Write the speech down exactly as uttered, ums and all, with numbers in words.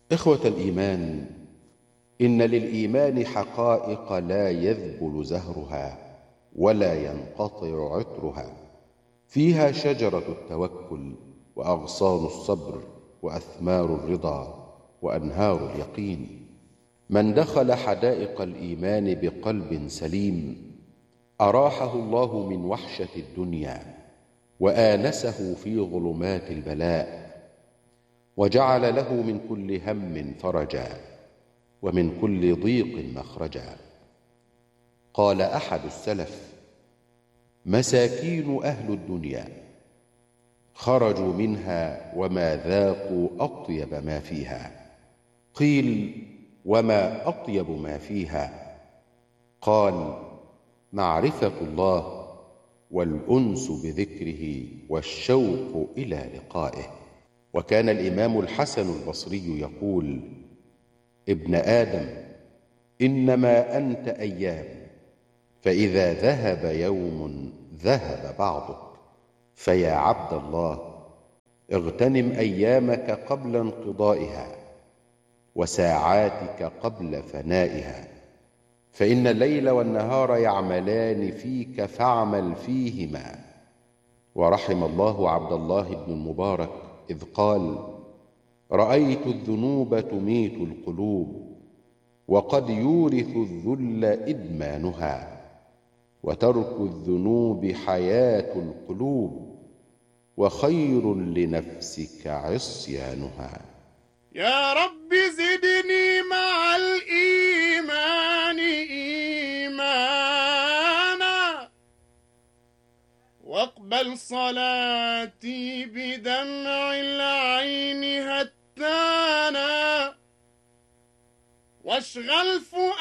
إخوة الإيمان، إن للإيمان حقائق لا يذبل زهرها ولا ينقطع عطرها، فيها شجرة التوكل وأغصان الصبر وأثمار الرضا وأنهار اليقين. من دخل حدائق الإيمان بقلب سليم أراحه الله من وحشة الدنيا وآنسه في ظلمات البلاء، وجعل له من كل هم فرجا ومن كل ضيق مخرجا. قال أحد السلف: مساكين أهل الدنيا خرجوا منها وما ذاقوا أطيب ما فيها. قيل: وما أطيب ما فيها؟ قال: معرفة الله والأنس بذكره والشوق إلى لقائه. وكان الإمام الحسن البصري يقول: ابن آدم، إنما أنت أيام، فإذا ذهب يوم ذهب بعضك، فيا عبد الله اغتنم أيامك قبل انقضائها وساعاتك قبل فنائها، فإن الليل والنهار يعملان فيك فاعمل فيهما. ورحم الله عبد الله بن المبارك إذ قال: رأيت الذنوب تميت القلوب، وقد يورث الذل إدمانها، وترك الذنوب حياة القلوب، وخير لنفسك عصيانها. يا رب زدني مع الإيمان إيمانا، واقبل صلاتي بدمع العين هتانا، واشغل فؤادي